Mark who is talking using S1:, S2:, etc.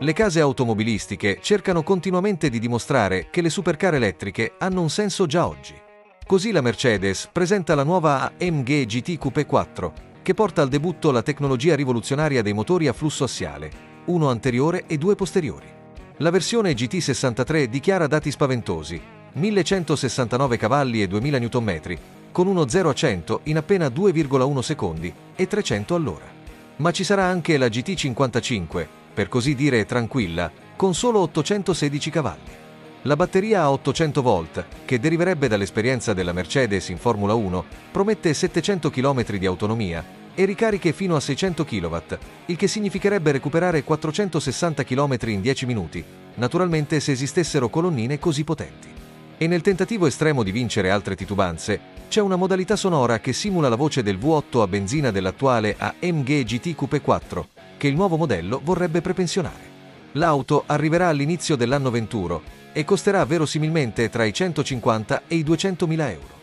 S1: Le case automobilistiche cercano continuamente di dimostrare che le supercar elettriche hanno un senso già oggi. Così la Mercedes presenta la nuova AMG GT Coupé 4, che porta al debutto la tecnologia rivoluzionaria dei motori a flusso assiale, uno anteriore e due posteriori. La versione GT63 dichiara dati spaventosi, 1169 cavalli e 2000 Nm, con uno 0-100 in appena 2,1 secondi e 300 all'ora. Ma ci sarà anche la GT55, per così dire tranquilla, con solo 816 cavalli. La batteria a 800 volt, che deriverebbe dall'esperienza della Mercedes in Formula 1, promette 700 km di autonomia e ricariche fino a 600 kW, il che significherebbe recuperare 460 km in 10 minuti, naturalmente se esistessero colonnine così potenti. E nel tentativo estremo di vincere altre titubanze, c'è una modalità sonora che simula la voce del V8 a benzina dell'attuale AMG GT Coupé 4, che il nuovo modello vorrebbe prepensionare. L'auto arriverà all'inizio dell'anno venturo e costerà verosimilmente tra i 150 e i 200.000 euro.